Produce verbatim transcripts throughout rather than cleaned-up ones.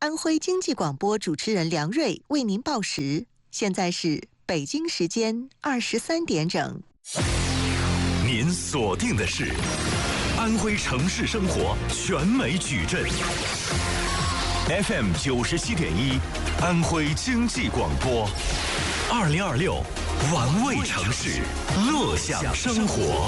安徽经济广播主持人梁瑞为您报时。现在是北京时间二十三点整。 您锁定的是安徽城市生活全美矩阵 F M 九十七点一，安徽经济广播，二零二六玩味城市，乐享生活。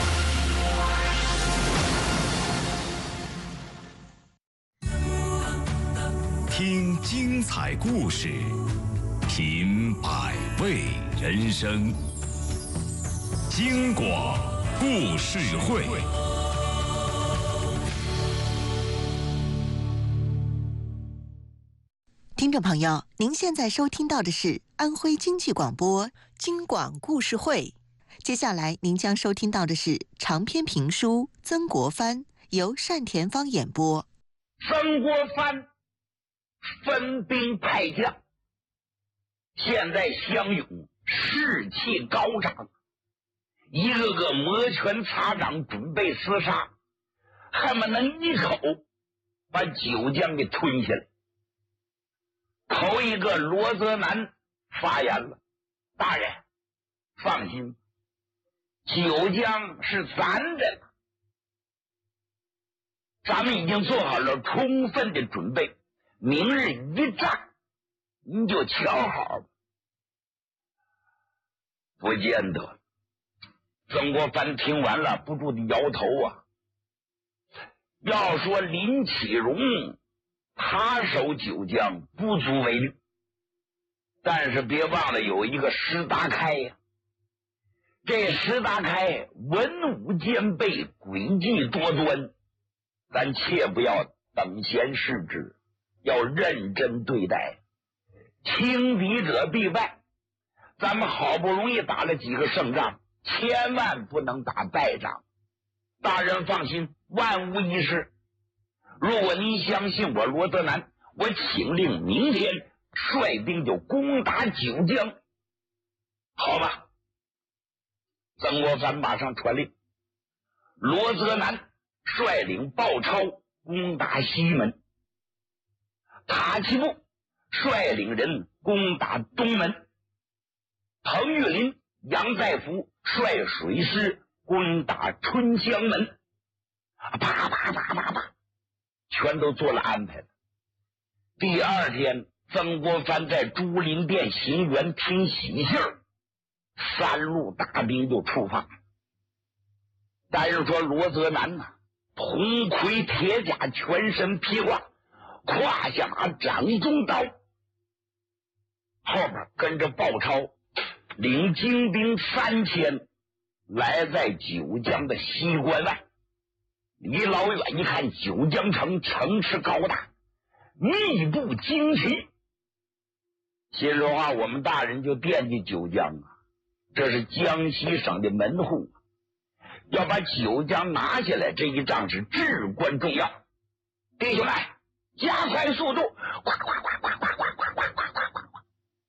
听精彩故事，品百味人生。京广故事会， 听众朋友，您现在收听到的是安徽经济广播京广故事会。接下来您将收听到的是长篇评书《曾国藩》，由单田芳演播。 曾国藩分兵派将，现在湘勇士气高涨，一个个摩拳擦掌，准备厮杀，恨不能一口把九江给吞下来。头一个罗泽南发言了：“大人，放心，九江是咱的，咱们已经做好了充分的准备，明日一战，你就瞧好。”不见得。曾国藩听完了，不住地摇头啊。要说林启荣他守九江不足为虑，但是别忘了有一个石达开呀、啊。这石达开文武兼备，诡计多端，咱切不要等闲视之，要认真对待。轻敌者必败，咱们好不容易打了几个胜仗，千万不能打败仗。大人放心，万无一失。如果您相信我罗泽南，我请令明天率兵就攻打九江，好吧？曾国藩马上传令，罗泽南率领鲍超攻打西门，塔奇布率领人攻打东门，彭玉麟、杨再福率水师攻打春江门，啪啪啪啪啪，全都做了安排了。第二天，曾国藩在竹林殿行辕听喜信儿，三路大兵就出发。但是说罗泽南呐、啊，铜盔铁甲，全身披挂，胯下拿掌中刀，后边跟着鲍超，领精兵三千，来在九江的西关外。离老远一看，九江城城池高大，密布旌旗。心说话，我们大人就惦记九江啊，这是江西省的门户，要把九江拿下来，这一仗是至关重要。弟兄们，加快速度！呱呱呱呱呱呱呱呱呱呱呱！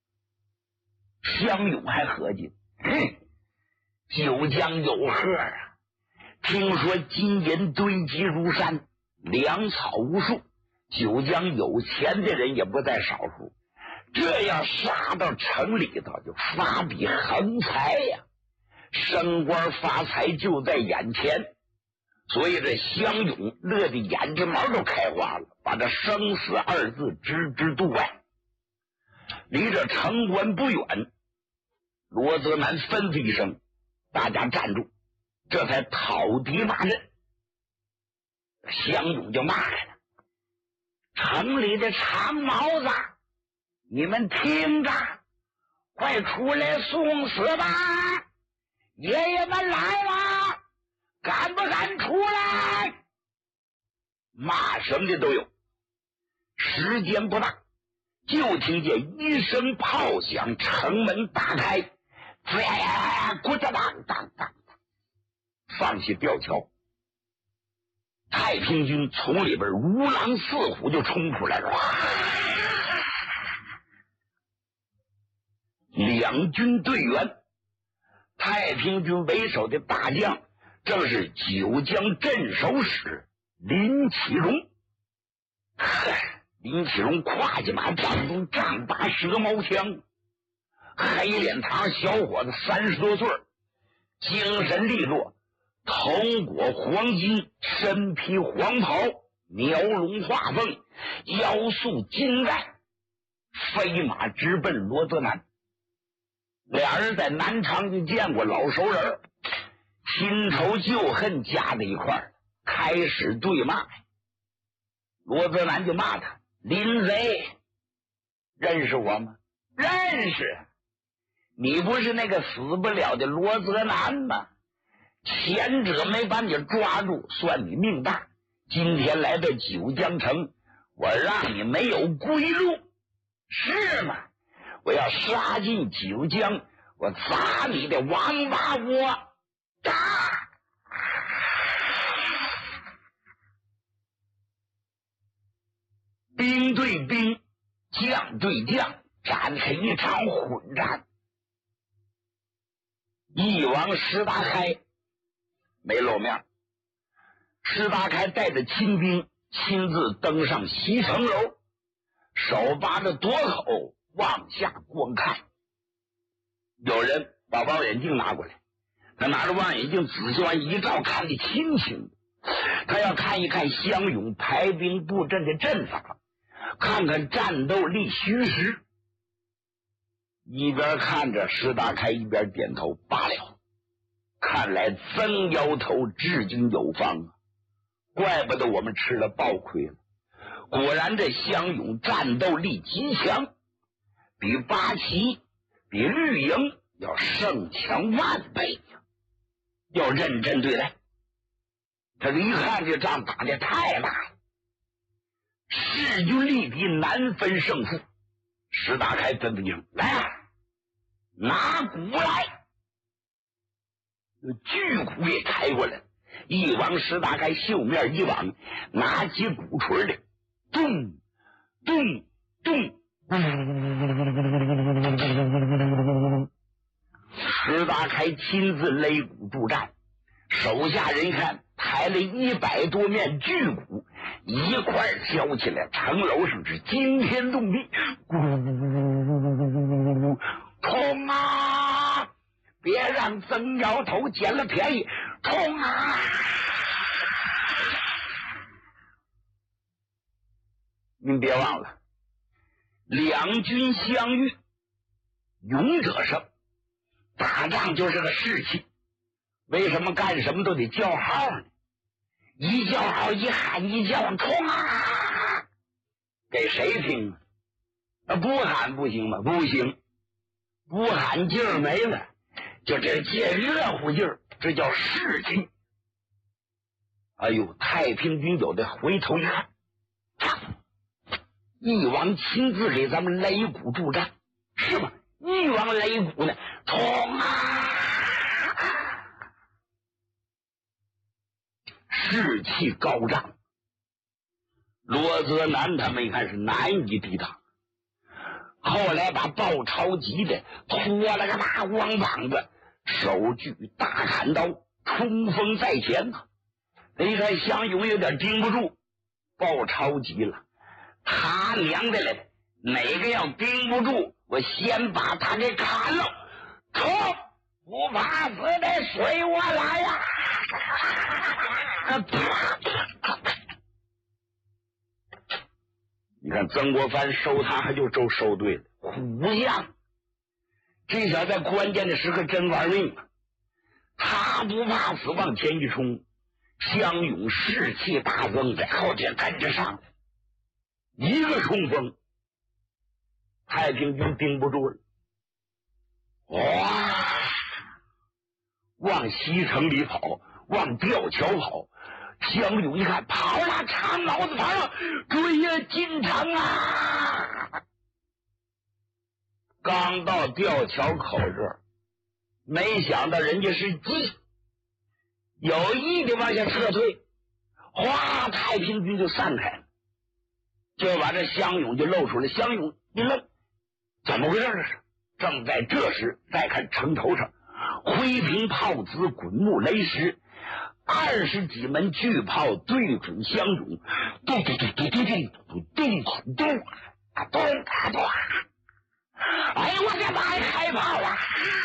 湘勇还合计，哼，九江有贺啊！听说金银堆积如山，粮草无数，九江有钱的人也不在少数。这样杀到城里头，就发笔横财呀，升官发财就在眼前。所以这湘勇乐得眼睛毛都开花了，把这生死二字置之度外。离这城关不远，罗泽南吩咐一声，大家站住，这才讨敌骂阵。湘勇就骂来了：“城里的长毛子，你们听着，快出来送死吧！爷爷们来了，敢不敢出来？”骂什么的都有。时间不大，就听见一声炮响，城门打开，滋呀呀呀，咕哒当当当，放下吊桥。太平军从里边如狼似虎就冲出来了，两军队员，太平军为首的大将正是九江镇守使林启荣。 林启荣跨骑马，掌中丈八蛇矛枪，黑脸膛小伙子三十多岁，精神利落，头裹黄金，身披黄袍，描龙画凤，腰束金带，飞马直奔罗泽南。俩人在南昌就见过，老熟人，新仇旧恨加在一块儿，开始对骂。罗泽南就骂他：林贼，认识我吗？认识，你不是那个死不了的罗泽南吗？前者没把你抓住，算你命大。今天来到九江城，我让你没有归路，是吗？我要杀进九江，我砸你的王八窝！打！兵对兵，将对将，展开一场混战。翼王石达开没露面，石达开带着亲兵亲自登上西城楼，手扒着垛口往下观看。有人把望远镜拿过来，他拿着望远镜仔细往一照，看得清清。他要看一看湘勇排兵布阵的阵法，看看战斗力虚实。一边看着石达开一边点头，罢了，看来曾摇头至今有方啊，怪不得我们吃了暴亏了。果然这湘勇战斗力极强，比八旗比绿营要胜强万倍呀，要认真对待。他一看这仗打得太大了，势均力敌，难分胜负。石达开吩咐你来啊，拿鼓来，巨鼓给抬过来。一往石达开袖面一往，拿起鼓槌来，咚咚咚，石达开亲自擂鼓助战，手下人看抬了一百多面巨鼓，一块挑起来，城楼上是惊天动地。冲啊！别让曾摇头捡了便宜！冲啊！您别忘了，两军相遇，勇者胜。打仗就是个士气，为什么干什么都得叫号呢？一叫号，一喊一叫，冲啊！给谁听啊？不喊不行吗？不行，不喊劲儿没了，就这借热乎劲儿，这叫士气。哎呦，太平军有的回头一看，翼王亲自给咱们擂鼓助战，是吗？翼王擂鼓呢，冲啊！士气高涨，罗泽南他们一看是难以抵挡，后来把鲍超吉的拖了个大光膀子，手举大砍刀，冲锋在前呐。一看湘勇有点盯不住鲍超吉了，他娘的嘞，哪个要盯不住，我先把他给砍了！冲！不怕死的，随我来呀！你看曾国藩收他还就收收对了，虎将，这小子在关键的时刻真玩命啊！他不怕死，往前一冲，湘勇士气大增，在后边跟着上来，一个冲锋，太平军盯不住了，哇！往西城里跑，往吊桥跑。湘勇一看，跑了，长脑子跑了，追呀，进城啊！刚到吊桥口这儿，没想到人家是计，有意的往下撤退，哗，太平军就散开了，就把这湘勇就露出来。湘勇一愣，怎么回事这是？正在这时，再看城头上挥平炮子，滚木雷石， 二十几门巨炮对准相中，咚咚咚咚咚咚咚咚咚咚啊咚啊咚！哎呀，我的妈呀，开炮啊！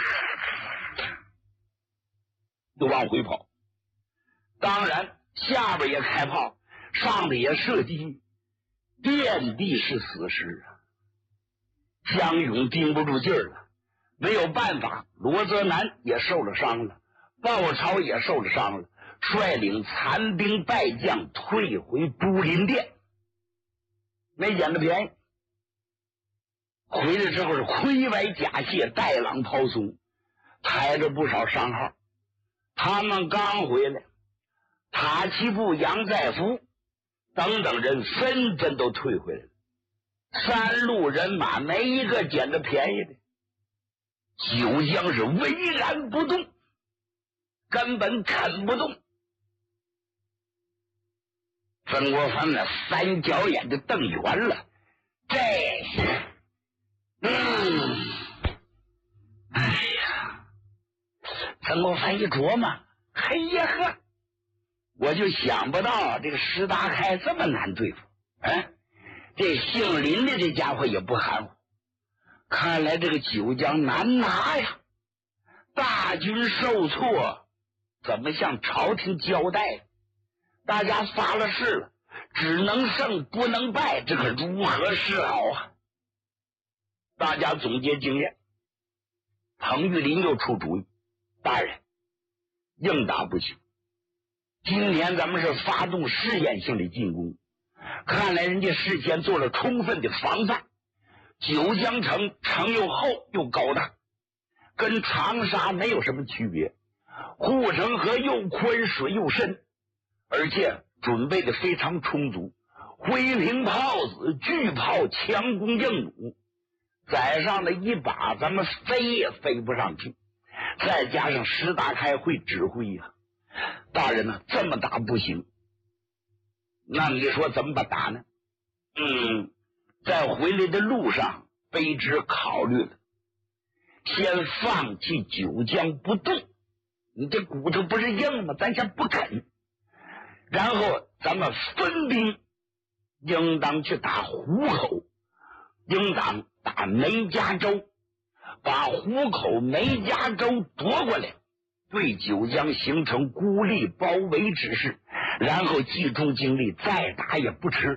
就往回跑。当然，下边也开炮，上边也射击，遍地是死尸啊！江勇盯不住劲儿了，没有办法，罗泽南也受了伤了，鲍超也受了伤了，率领残兵败将退回都林殿，没捡着便宜。回来之后是盔偻甲械，带狼抛松，抬着不少伤号。他们刚回来，塔奇布、杨再福等等人纷纷都退回来了。三路人马没一个捡着便宜的，九江是巍然不动，根本啃不动。曾国藩那三角眼就瞪圆了，这是，嗯，哎呀，曾国藩一琢磨，嘿呀呵，我就想不到这个石达开这么难对付，啊，这姓林的这家伙也不含糊，看来这个九江难拿呀。大军受挫，怎么向朝廷交代？大家发了誓了，只能胜不能败，这可如何是好啊？大家总结经验，彭玉麟又出主意，大人，硬打不行，今天咱们是发动试验性的进攻，看来人家事先做了充分的防范。九江城城又厚又高大，跟长沙没有什么区别，护城河又宽水又深，而且准备的非常充足，灰瓶炮子、巨炮、强弓硬弩，载上了一把，咱们飞也飞不上去。再加上石达开会指挥呀、啊，大人呢、啊，这么打不行。那你说怎么打呢？嗯，在回来的路上，卑职考虑了，先放弃九江不动。你这骨头不是硬吗？咱先不啃。然后咱们分兵，应当去打湖口，应当打梅家洲，把湖口、梅家洲夺过来，对九江形成孤立包围之势，然后集中精力再打也不迟。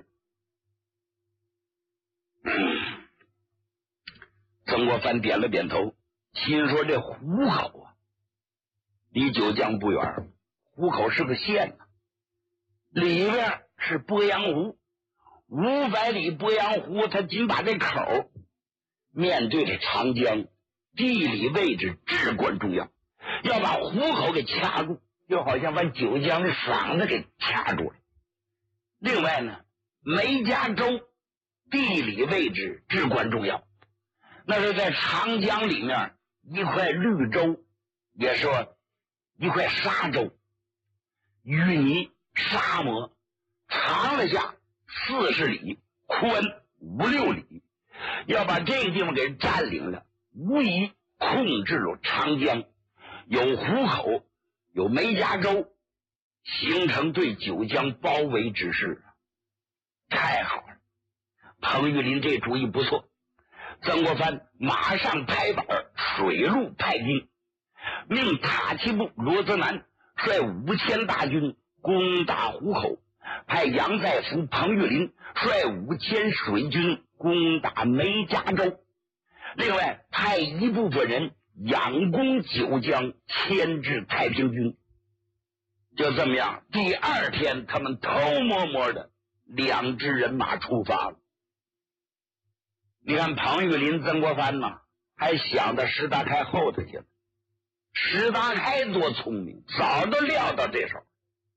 曾国藩点了点头，心说这湖口啊，离九江不远，湖口是个县呢、啊，里边是鄱阳湖，五百里鄱阳湖，它仅把这口面对着长江，地理位置至关重要，要把湖口给掐住，就好像把九江的嗓子给掐住了。另外呢，梅家洲地理位置至关重要，那是在长江里面一块绿洲，也说一块沙洲，淤泥沙漠，长了下四十里，宽五六里，要把这个地方给占领了，无疑控制了长江，有湖口，有梅家洲，形成对九江包围之势。太好了，彭玉麟这主意不错。曾国藩马上拍板，水陆派兵，命塔奇布、罗泽南率五千大军攻打湖口，派杨再福、彭玉麟率五千水军攻打梅家洲，另外派一部分人仰攻九江，牵制太平军。就这么样，第二天他们偷摸摸的两支人马出发了。你看彭玉麟、曾国藩嘛，还想到石达开后头去了。石达开多聪明，早都料到这手。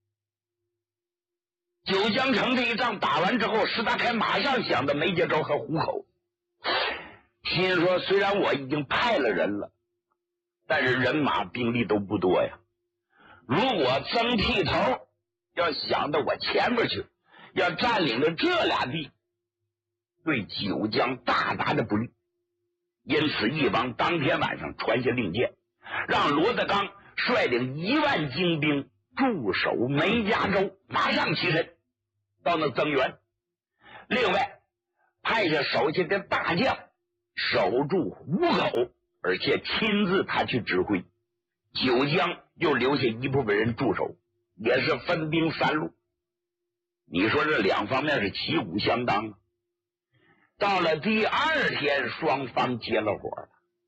九江城这一仗打完之后，石达开马上想到梅家洲和湖口，心说虽然我已经派了人了，但是人马兵力都不多呀。如果曾剃头要想到我前面去，要占领了这俩地，对九江大大的不利。因此义王当天晚上传下令箭，让罗德刚率领一万精兵驻守梅家州，马上起身到那增援。另外派下手下的大将守住虎口，而且亲自他去指挥。九江又留下一部分人驻守，也是分兵三路。你说这两方面是旗鼓相当。到了第二天，双方结了伙了。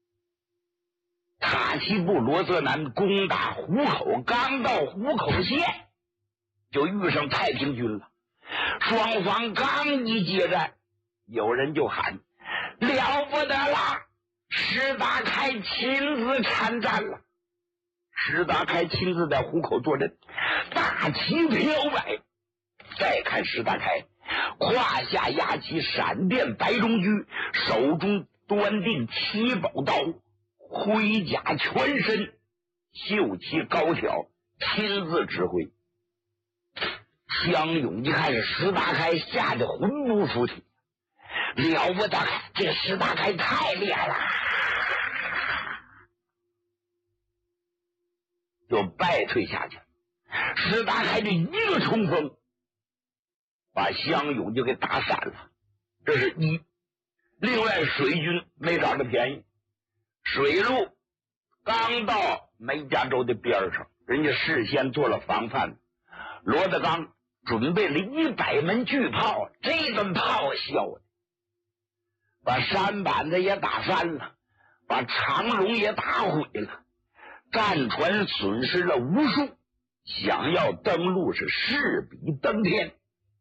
塔西布罗泽南攻打虎口，刚到虎口县就遇上太平军了。双方刚一接战，有人就喊了不得了，石达开亲自参战了。石达开亲自在虎口坐镇，大旗飘摆。再看石达开胯下压起闪电白中驹，手中端定七宝刀，盔甲全身，袖旗高挑，亲自指挥。湘勇一看是石达开，吓得魂不附体，了不得，这个石达开太厉害了，就败退下去。石达开这一个冲锋，把湘勇就给打散了。这是一。另外水军没找着便宜，水路刚到梅家州的边上，人家事先做了防范。罗德刚准备了一百门巨炮，这顿炮削的把山板子也打翻了，把长龙也打毁了，战船损失了无数，想要登陆是势比登天。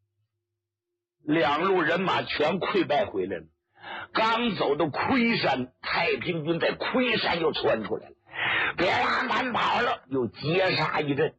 两路人马全溃败回来了。刚走到昆山，太平军在昆山又窜出来了，别让咱跑了，又截杀一阵，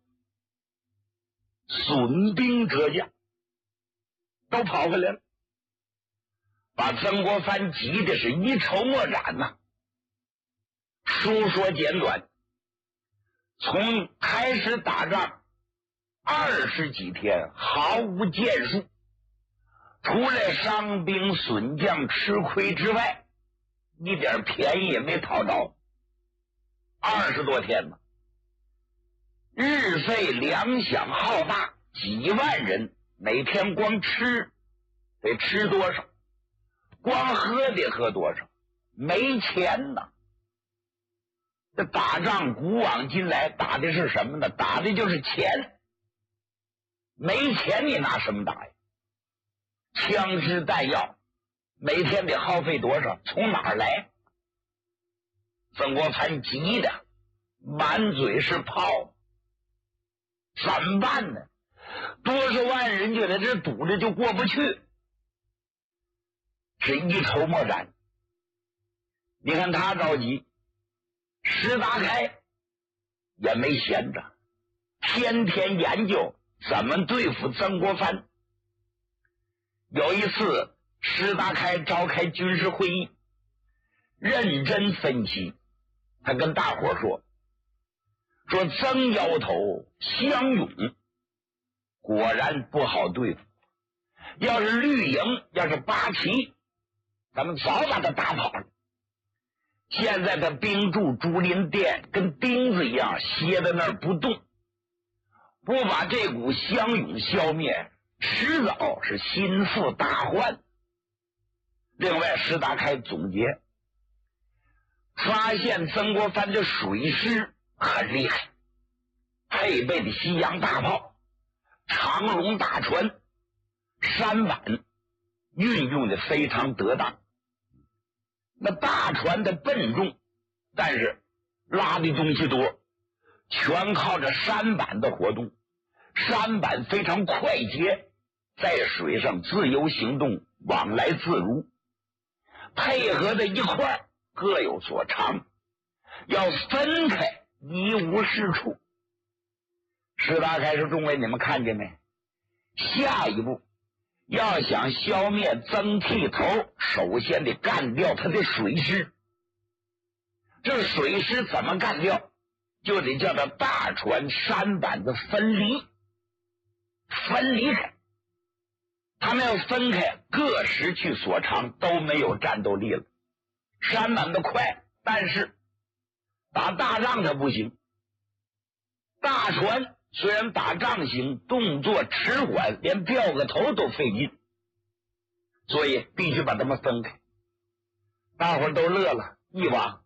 损兵折将，都跑回来了，把曾国藩急的是一筹莫展呐、啊。书说简短，从开始打仗二十几天毫无建树，除了伤兵损将吃亏之外，一点便宜也没讨着。二十多天呢，日费粮饷浩大，几万人每天光吃得吃多少，光喝得喝多少，没钱呐。这打仗古往今来打的是什么呢？打的就是钱。没钱你拿什么打呀？枪支弹药每天得耗费多少？从哪儿来？曾国藩急的满嘴是泡，怎么办呢？多少万人就在这堵着，就过不去，是一筹莫展。你看他着急，石达开也没闲着，天天研究怎么对付曾国藩。有一次石达开召开军事会议，认真分析，他跟大伙说说曾腰头湘勇果然不好对付，要是绿营要是八旗，咱们早把他打跑了。现在他兵驻竹林殿，跟钉子一样歇在那儿不动，不把这股湘勇消灭，迟早是心腹大患。另外石达开总结，发现曾国藩的水师很厉害，配备的西洋大炮、长龙大船、舢板运用的非常得当。那大船的笨重，但是拉的东西多，全靠着舢板的活动。舢板非常快捷，在水上自由行动，往来自如，配合在一块各有所长，要分开一无是处。石达开说：“众位，你们看见没？下一步要想消灭曾剃头，首先得干掉他的水师。这水师怎么干掉？就得叫他大船舢板的分离，分离开。他们要分开，各失去所长，都没有战斗力了。舢板的快，但是打大仗他不行。大船虽然打仗行，动作迟缓，连掉个头都费劲，所以必须把他们分开。大伙儿都乐了，一往